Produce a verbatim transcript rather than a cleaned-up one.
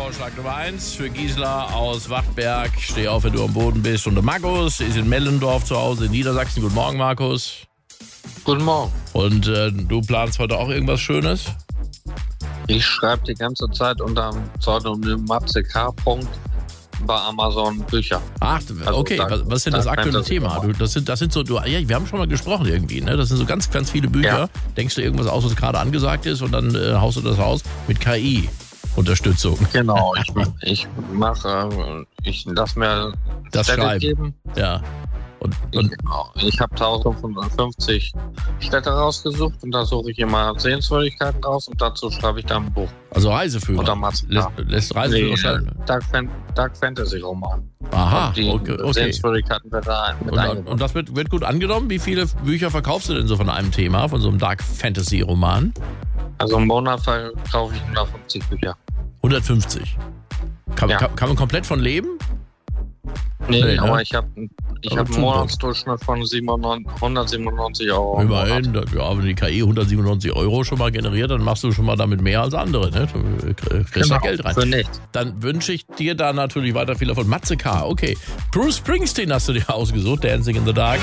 Vorschlag Nummer eins für Gisela aus Wachtberg. Steh auf, wenn du am Boden bist. Und der Markus ist in Mellendorf zu Hause in Niedersachsen. Guten Morgen, Markus. Guten Morgen. Und äh, du planst heute auch irgendwas Schönes? Ich schreibe die ganze Zeit unter dem Pseudonym Matze K. bei Amazon Bücher. Ach, okay. Also, was ist denn das aktuelle Thema? Du, das, sind, das sind so, du, ja, wir haben schon mal gesprochen irgendwie, ne? Das sind so ganz, ganz viele Bücher. Ja. Denkst du irgendwas aus, was gerade angesagt ist und dann äh, haust du das raus mit K I-Unterstützung. Genau, ich, ich mache, ich lasse mir Das Städte Schreiben. geben. Ja. Und, und Ich, ich habe eintausendfünfhundertfünfzig Städte rausgesucht und da suche ich immer Sehenswürdigkeiten raus und dazu schreibe ich dann ein Buch. also Reiseführer. Oder Matze Lässt, K. lässt Reiseführer Nee, schreiben. Dark, Fan, Dark Fantasy Roman. Aha, Und die okay. okay. Sehenswürdigkeiten werden da mit Und, eingebaut. und das wird, wird gut angenommen? Wie viele Bücher verkaufst du denn so von einem Thema, von so einem Dark Fantasy Roman? Also im Monat verkaufe ich hundertfünfzig Bücher. hundertfünfzig. Kann, Ja. kann, kann man komplett von leben? Nee, Nee, ne? aber ich habe ich Aber hab einen tut Monatsdurchschnitt von siebenundneunzig hundertsiebenundneunzig Euro. im Monat. Immerhin, da- ja, wenn die K I hundertsiebenundneunzig Euro schon mal generiert, dann machst du schon mal damit mehr als andere. Ne? Du kriegst Genau, da Geld rein. für nichts. Dann wünsche ich dir da natürlich weiter viel Erfolg. Matze K, okay. Bruce Springsteen hast du dir ausgesucht, Dancing in the Dark.